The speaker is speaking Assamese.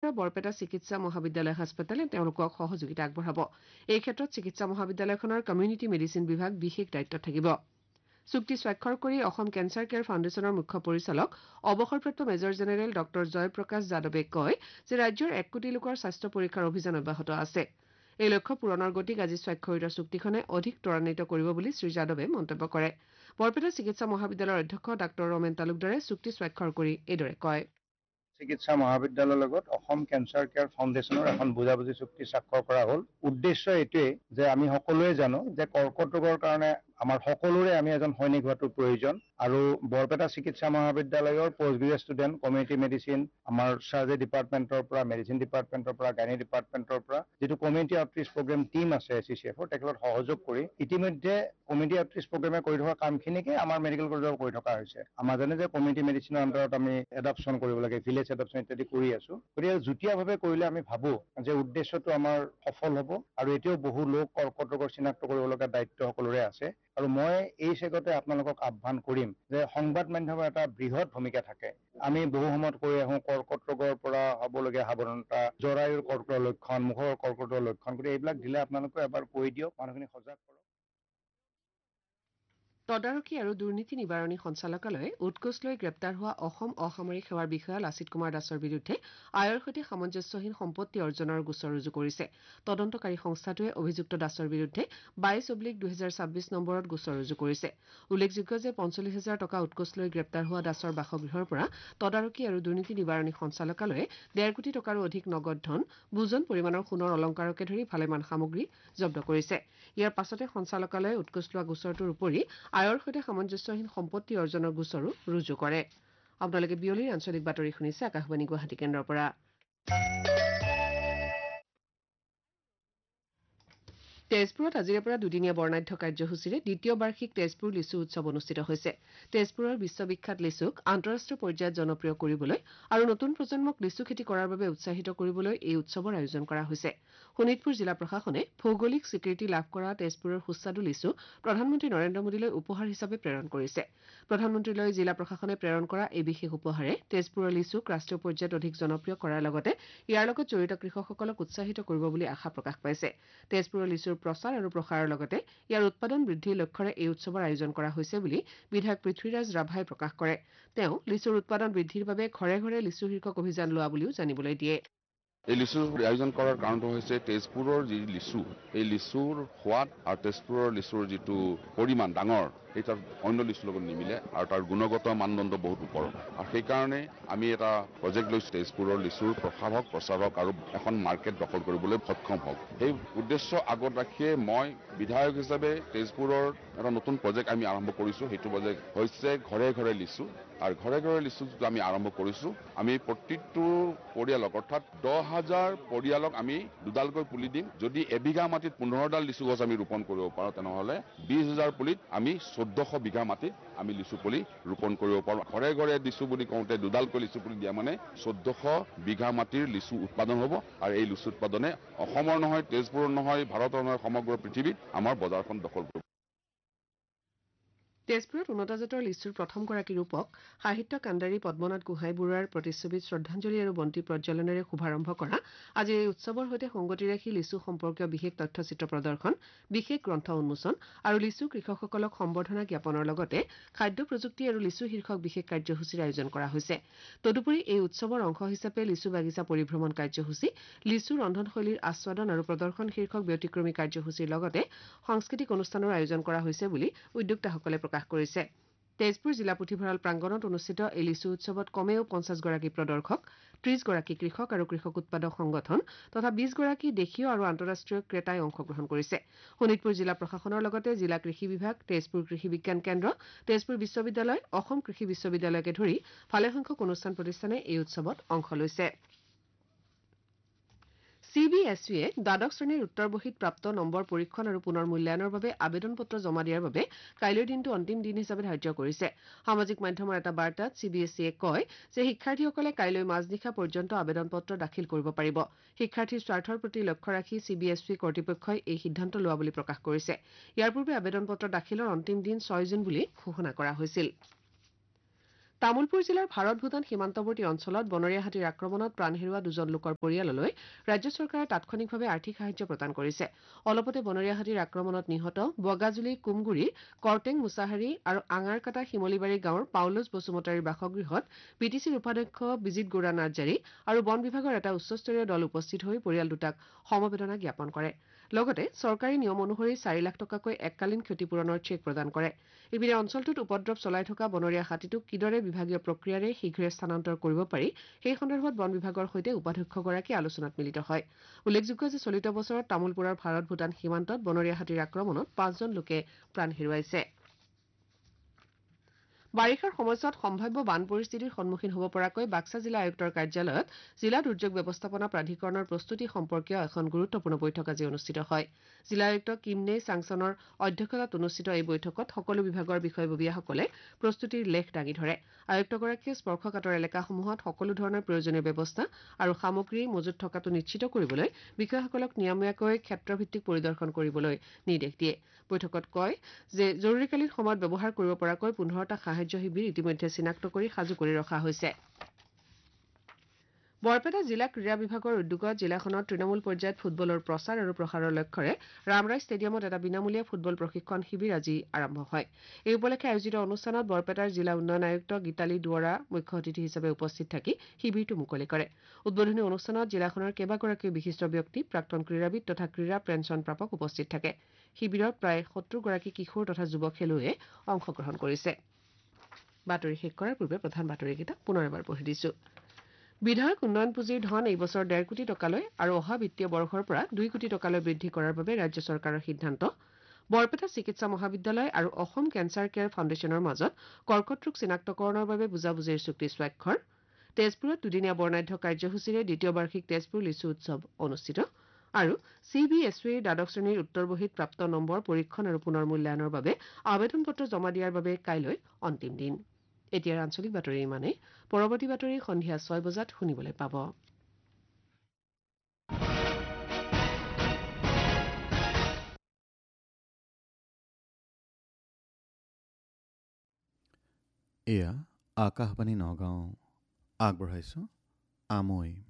পৰা বৰপেটা চিকিৎসা মহাবিদ্যালয় হাস্পতালে তেওঁলোকক সহযোগিতা আগবঢ়াব এই ক্ষেত্ৰত চিকিৎসা মহাবিদ্যালয়খনৰ কমিউনিটি মেডিচিন বিভাগ বিশেষ দায়িত্বত থাকিব চুক্তি স্বাক্ষৰ কৰি অসম কেঞ্চাৰ কেয়াৰ ফাউণ্ডেশ্যনৰ মুখ্য পৰিচালক অৱসৰপ্ৰাপ্ত মেজৰ জেনেৰেল ডক্টৰ জয়প্ৰকাশ যাদৱে কয় যে ৰাজ্যৰ 1 কোটি লোকৰ স্বাস্থ্য পৰীক্ষাৰ অভিযান অব্যাহত আছে এই লক্ষ্য পূৰণৰ গতিক আজি স্বাক্ষৰিত চুক্তিখনে অধিক ত্বৰান্বিত কৰিব বুলি শ্ৰী যাদৱে মন্তব্য কৰে বৰপেটা চিকিৎসা মহাবিদ্যালয়ৰ অধ্যক্ষ ডাক্তৰ ৰমেন তালুকদাৰে চুক্তি স্বাক্ষৰ কৰি এইদৰে কয় চিকিৎসা মহাবিদ্যালয়ৰ লগত অসম কেঞ্চাৰ কেয়াৰ ফাউণ্ডেশ্যনৰ এখন বুজাবুজি চুক্তি স্বাক্ষৰ কৰা হ'ল উদ্দেশ্য এইটোৱে যে আমি সকলোৱে জানো যে কৰ্কট ৰোগৰ কাৰণে আমাৰ সকলোৰে আমি এজন সৈনিক হোৱাটো প্ৰয়োজন আৰু বৰপেটা চিকিৎসা মহাবিদ্যালয়ৰ post graduate student community medicine আমাৰ চাৰ্জাৰী ডিপাৰ্টমেণ্টৰ পৰা মেডিচিন ডিপাৰ্টমেণ্টৰ পৰা গাইনী ডিপাৰ্টমেণ্টৰ পৰা যিটো কমিউনিটি আউটৰিচ প্ৰগ্ৰেম টিম আছে CCF তেখেতৰ সহযোগ কৰি ইতিমধ্যে কমিউনিটি আউটৰিচ প্ৰগ্ৰেমে কৰি থকা কামখিনিকে আমাৰ মেডিকেল কলেজত কৰি থকা হৈছে আমাৰ জানে যে কমিউনিটি মেডিচিনৰ আণ্ডাৰত আমি এডাপশ্যন কৰিব লাগে ভিলেজ এডাপশ্যন ইত্যাদি কৰি আছো গতিকে যুটীয়াভাৱে কৰিলে আমি ভাবো যে উদ্দেশ্যটো আমাৰ সফল হ'ব আৰু এতিয়াও বহু লোক কৰ্কট ৰোগৰ চিনাক্ত কৰিব লগা দায়িত্ব সকলোৰে আছে আৰু মই এই চেগতে আপোনালোকক আহ্বান কৰিম যে সংবাদ মাধ্যমৰ এটা বৃহৎ ভূমিকা থাকে আমি বহু সময়ত কৈ আহোঁ কৰ্কট ৰোগৰ পৰা হ'বলগীয়া সাৱধানতা জৰায়ুৰ কৰ্কটৰ লক্ষণ মুখৰ কৰ্কটৰ লক্ষণ গতিকে এইবিলাক দিলে আপোনালোকে এবাৰ কৈ দিয়ক মানুহখিনি সজাগ কৰক তদাৰকী আৰু দুৰ্নীতি নিবাৰণী সঞ্চালকালয়ে উৎকোচ লৈ গ্ৰেপ্তাৰ হোৱা অসম অসামৰিক সেৱাৰ বিষয়া লাচিত কুমাৰ দাসৰ বিৰুদ্ধে আয়ৰ সৈতে সামঞ্জস্যহীন সম্পত্তি অৰ্জনৰ গোচৰ ৰুজু কৰিছে তদন্তকাৰী সংস্থাটোৱে অভিযুক্ত দাসৰ বিৰুদ্ধে 22/2026 নম্বৰত গোচৰ ৰুজু কৰিছে উল্লেখযোগ্য যে 45,000 টকা উৎকোচ লৈ গ্ৰেপ্তাৰ হোৱা দাসৰ বাসগৃহৰ পৰা তদাৰকী আৰু দুৰ্নীতি নিবাৰণী সঞ্চালকালয়ে 1.5 কোটি টকাৰো অধিক নগদ ধন বুজন পৰিমাণৰ সোণৰ অলংকাৰকে ধৰি ভালেমান সামগ্ৰী জব্দ কৰিছে ইয়াৰ পাছতে সঞ্চালকালয়ে উৎকোচ লোৱা গোচৰটোৰ উপৰি আয়ৰ সৈতে সামঞ্জস্যহীন সম্পত্তি অৰ্জনৰ গোচৰো ৰুজু কৰে আপোনালোকে বিয়লিৰ আঞ্চলিক বাতৰি শুনিছে আকাশবাণী গুৱাহাটী কেন্দ্ৰৰ পৰা তেজপুৰত আজিৰে পৰা দুদিনীয়া বৰ্ণাঢ্য কাৰ্যসূচীৰে দ্বিতীয় বাৰ্ষিক তেজপুৰ লিচু উৎসৱ অনুষ্ঠিত হৈছে তেজপুৰৰ বিশ্ববিখ্যাত লিচুক আন্তঃৰাষ্ট্ৰীয় পৰ্যায়ত জনপ্ৰিয় কৰিবলৈ আৰু নতুন প্ৰজন্মক লিচু খেতি কৰাৰ বাবে উৎসাহিত কৰিবলৈ এই উৎসৱৰ আয়োজন কৰা হৈছে শোণিতপুৰ জিলা প্ৰশাসনে ভৌগোলিক স্বীকৃতি লাভ কৰা তেজপুৰৰ সুস্বাদু লিচু প্ৰধানমন্ত্ৰী নৰেন্দ্ৰ মোদীলৈ উপহাৰ হিচাপে প্ৰেৰণ কৰিছে প্ৰধানমন্ত্ৰীলৈ জিলা প্ৰশাসনে প্ৰেৰণ কৰা এই বিশেষ উপহাৰে তেজপুৰৰ লিচুক ৰাষ্ট্ৰীয় পৰ্যায়ত অধিক জনপ্ৰিয় কৰাৰ লগতে ইয়াৰ লগত জড়িত কৃষকসকলক উৎসাহিত কৰিব বুলি আশা প্ৰকাশ পাইছে তেজপুৰৰ লিচুৰ প্ৰচাৰ আৰু প্ৰসাৰৰ লগতে ইয়াৰ উৎপাদন বৃদ্ধিৰ লক্ষ্যৰে এই উৎসৱৰ আয়োজন কৰা হৈছে বুলি বিধায়ক পৃথ্বীৰাজ ৰাভাই প্ৰকাশ কৰে তেওঁ লিচুৰ উৎপাদন বৃদ্ধিৰ বাবে ঘৰে ঘৰে লিচু শীৰ্ষক অভিযান লোৱা বুলিও জানিবলৈ দিয়ে এই লিচুৰ আয়োজন কৰাৰ কাৰণটো হৈছে তেজপুৰৰ যি লিচু এই লিচুৰ সোৱাদ আৰু তেজপুৰৰ লিচুৰ যিটো পৰিমাণ ডাঙৰ সেই তাৰ অন্য লিচুৰ লগত নিমিলে আৰু তাৰ গুণগত মানদণ্ড বহুত ওপৰত আৰু সেইকাৰণে আমি এটা প্ৰজেক্ট লৈছোঁ তেজপুৰৰ লিচুৰ প্ৰসাৰ হওক প্ৰচাৰ হওক আৰু এখন মাৰ্কেট দখল কৰিবলৈ সক্ষম হওক সেই উদ্দেশ্য আগত ৰাখিয়ে মই বিধায়ক হিচাপে তেজপুৰৰ এটা নতুন প্ৰজেক্ট আমি আৰম্ভ কৰিছোঁ সেইটো প্ৰজেক্ট হৈছে ঘৰে ঘৰে লিচু আৰু ঘৰে ঘৰে লিচু যিটো আমি আৰম্ভ কৰিছোঁ আমি প্ৰতিটো পৰিয়ালক অৰ্থাৎ 10,000 পৰিয়ালক আমি দুডালকৈ পুলি দিম যদি এবিঘা মাটিত 15ডাল লিচু গছ আমি ৰোপণ কৰিব পাৰোঁ তেনেহ'লে 20,000 পুলিত আমি 1400 বিঘা মাটিত আমি লিচু পুলি ৰোপণ কৰিব পাৰোঁ ঘৰে ঘৰে লিচু বুলি কওঁতে দুডালকৈ লিচু পুলি দিয়া মানে 1400 বিঘা মাটিৰ লিচু উৎপাদন হ'ব আৰু এই লিচু উৎপাদনে অসমৰ নহয় তেজপুৰৰ নহয় ভাৰতৰ নহয় সমগ্ৰ পৃথিৱীত আমাৰ বজাৰখন দখল কৰিব তেজপুৰত উন্নত জাতৰ লিচুৰ প্ৰথমগৰাকী ৰূপক সাহিত্য কাণ্ডাৰী পদ্মনাথ গোহাঁই বৰুৱাৰ প্ৰতিচ্ছবিত শ্ৰদ্ধাঞ্জলি আৰু বন্তি প্ৰজ্বলনেৰে শুভাৰম্ভ কৰা আজিৰ এই উৎসৱৰ সৈতে সংগতি ৰাখি লিচু সম্পৰ্কীয় বিশেষ তথ্যচিত্ৰ প্ৰদৰ্শন বিশেষ গ্ৰন্থ উন্মোচন আৰু লিচু কৃষকসকলক সম্বৰ্ধনা জ্ঞাপনৰ লগতে খাদ্য প্ৰযুক্তি আৰু লিচু শীৰ্ষক বিশেষ কাৰ্যসূচীৰ আয়োজন কৰা হৈছে তদুপৰি এই উৎসৱৰ অংশ হিচাপে লিচু বাগিচা পৰিভ্ৰমণ কাৰ্যসূচী লিচু ৰন্ধনশৈলীৰ আস্বাদন আৰু প্ৰদৰ্শন শীৰ্ষক ব্যতিক্ৰমী কাৰ্যসূচীৰ লগতে সাংস্কৃতিক অনুষ্ঠানৰ আয়োজন কৰা হৈছে বুলি উদ্যোক্তাসকলে প্ৰকাশ কৰিছে তেজপুৰ জিলা পুথিভঁৰাল প্ৰাংগণত অনুষ্ঠিত এই লিচু উৎসৱত কমেও 50 গৰাকী প্ৰদৰ্শক 30 গৰাকী কৃষক আৰু কৃষক উৎপাদক সংগঠন তথা 20 গৰাকী দেশীয় আৰু আন্তঃৰাষ্ট্ৰীয় ক্ৰেতাই অংশগ্ৰহণ কৰিছে শোণিতপুৰ জিলা প্ৰশাসনৰ লগতে জিলা কৃষি বিভাগ তেজপুৰ কৃষি বিজ্ঞান কেন্দ্ৰ তেজপুৰ বিশ্ববিদ্যালয় অসম কৃষি বিশ্ববিদ্যালয়কে ধৰি ভালেসংখ্যক অনুষ্ঠান প্ৰতিষ্ঠানে এই উৎসৱত অংশ লৈছে CBSE দ্বাদশ শ্ৰেণীৰ উত্তৰ বহীত প্ৰাপ্ত নম্বৰ পৰীক্ষণ আৰু পুনৰ মূল্যায়নৰ বাবে আবেদন পত্ৰ জমা দিয়াৰ বাবে কাইলৈৰ দিনটো অন্তিম দিন হিচাপে ধাৰ্য কৰিছে সামাজিক মাধ্যমৰ এটা বাৰ্তাত CBSE কয় যে শিক্ষাৰ্থীসকলে কাইলৈ মাজনিশা পৰ্যন্ত আবেদন পত্ৰ দাখিল কৰিব পাৰিব শিক্ষাৰ্থীৰ স্বাৰ্থৰ প্ৰতি লক্ষ্য ৰাখি CBSE কৰ্তৃপক্ষই এই সিদ্ধান্ত লোৱা বুলি প্ৰকাশ কৰিছে ইয়াৰ পূৰ্বে আবেদন পত্ৰ দাখিলৰ অন্তিম দিন 6 জুন বুলি ঘোষণা কৰা হৈছিল তামুলপুৰ জিলাৰ ভাৰত ভূটান সীমান্তৱৰ্তী অঞ্চলত বনৰীয়া হাতীৰ আক্ৰমণত প্ৰাণ হেৰুওৱা দুজন লোকৰ পৰিয়াললৈ ৰাজ্য চৰকাৰে তাৎক্ষণিকভাৱে আৰ্থিক সাহায্য প্ৰদান কৰিছে অলপতে বনৰীয়া হাতীৰ আক্ৰমণত নিহত বগাজুলি কুমগুৰি কৰটেং মুছাহাৰী আৰু আঙাৰকাটা শিমলিবাৰী গাঁৱৰ পাউলজ বসুমতাৰীৰ বাসগৃহত বিটিচিৰ উপাধ্যক্ষ বিজিত গৌৰা নাৰ্জাৰী আৰু বন বিভাগৰ এটা উচ্চস্তৰীয় দল উপস্থিত হৈ পৰিয়াল দুটাক সমবেদনা জ্ঞাপন কৰে লগতে চৰকাৰী নিয়ম অনুসৰি 4 লাখ টকাকৈ এককালীন ক্ষতিপূৰণৰ চেক প্ৰদান কৰে ইপিনে অঞ্চলটোত উপদ্ৰৱ চলাই থকা বনৰীয়া হাতীটোক কিদৰে বিভাগীয় প্ৰক্ৰিয়াৰে শীঘ্ৰে স্থানান্তৰ কৰিব পাৰি সেই সন্দৰ্ভত বন বিভাগৰ সৈতে উপাধ্যক্ষগৰাকী আলোচনাত মিলিত হয় উল্লেখযোগ্য যে চলিত বছৰত তামুলপুৰৰ ভাৰত ভূটান সীমান্তত বনৰীয়া হাতীৰ আক্ৰমণত 5জন লোকে প্ৰাণ হেৰুৱাইছে বাৰিষাৰ সময়ছোৱাত সম্ভাৱ্য বান পৰিস্থিতিৰ সন্মুখীন হ'ব পৰাকৈ বাক্সা জিলা আয়ুক্তৰ কাৰ্যালয়ত জিলা দুৰ্যোগ ব্যৱস্থাপনা প্ৰাধিকৰণৰ প্ৰস্তুতি সম্পৰ্কীয় এখন গুৰুত্বপূৰ্ণ বৈঠক আজি অনুষ্ঠিত হয় জিলা আয়ুক্ত কিমনে চাংছনৰ অধ্যক্ষতাত অনুষ্ঠিত এই বৈঠকত সকলো বিভাগৰ বিষয়ববীয়াসকলে প্ৰস্তুতিৰ লেখ দাঙি ধৰে আয়ুক্তগৰাকীয়ে স্পৰ্শকাতৰ এলেকাসমূহত সকলো ধৰণৰ প্ৰয়োজনীয় ব্যৱস্থা আৰু সামগ্ৰী মজুত থকাটো নিশ্চিত কৰিবলৈ বিষয়াসকলক নিয়মীয়াকৈ ক্ষেত্ৰভিত্তিক পৰিদৰ্শন কৰিবলৈ নিৰ্দেশ দিয়ে বৈঠকত কয় যে জৰুৰীকালীন সময়ত ব্যৱহাৰ কৰিব পৰাকৈ 15টা সাহায্য শিবিৰ ইতিমধ্যে চিনাক্ত কৰি সাজু কৰি ৰখা হৈছে বৰপেটা জিলা ক্ৰীড়া বিভাগৰ উদ্যোগত জিলাখনত তৃণমূল পৰ্যায়ত ফুটবলৰ প্ৰচাৰ আৰু প্ৰসাৰৰ লক্ষ্যৰে ৰামৰায় ষ্টেডিয়ামত এটা বিনামূলীয়া ফুটবল প্ৰশিক্ষণ শিবিৰ আজি আৰম্ভ হয় এই উপলক্ষে আয়োজিত অনুষ্ঠানত বৰপেটাৰ জিলা উন্নয়ন আয়ুক্ত গীতালী দুৱৰা মুখ্য অতিথি হিচাপে উপস্থিত থাকি শিবিৰটো মুকলি কৰে উদ্বোধনী অনুষ্ঠানত জিলাখনৰ কেইবাগৰাকীও বিশিষ্ট ব্যক্তি প্ৰাক্তন ক্ৰীড়াবিদ তথা ক্ৰীড়া পেঞ্চন প্ৰাপক উপস্থিত থাকে শিবিৰত প্ৰায় 70 গৰাকী কিশোৰ তথা যুৱ খেলুৱৈয়ে অংশগ্ৰহণ কৰিছে বাতৰি শেষ কৰাৰ পূৰ্বে প্ৰধান বাতৰিকেইটা পুনৰ এবাৰ পঢ়ি দিছো বিধায়ক উন্নয়ন পুঁজিৰ ধন এই বছৰ 1.5 কোটি টকালৈ আৰু অহা বিত্তীয় বৰ্ষৰ পৰা 2 কোটি টকালৈ বৃদ্ধি কৰাৰ বাবে ৰাজ্য চৰকাৰৰ সিদ্ধান্ত বৰপেটা চিকিৎসা মহাবিদ্যালয় আৰু অসম কেঞ্চাৰ কেয়াৰ ফাউণ্ডেশ্যনৰ মাজত কৰ্কট ৰোগ চিনাক্তকৰণৰ বাবে বুজাবুজিৰ চুক্তি স্বাক্ষৰ তেজপুৰত দুদিনীয়া বৰ্ণাঢ্য কাৰ্যসূচীৰে দ্বিতীয় বাৰ্ষিক তেজপুৰ লিচু উৎসৱ অনুষ্ঠিত আৰু CBSEৰ দ্বাদশ শ্ৰেণীৰ উত্তৰ বহীত প্ৰাপ্ত নম্বৰ পৰীক্ষণ আৰু পুনৰ মূল্যায়নৰ বাবে আবেদন পত্ৰ জমা দিয়াৰ বাবে কাইলৈ অন্তিম দিন এতিয়াৰ আঞ্চলিক বাতৰি ইমানেই পৰৱৰ্তী বাতৰি সন্ধিয়া 6 বজাত শুনিবলৈ পাব এয়া আকাশবাণী নগাঁও আগবঢ়াইছোঁ আমৈ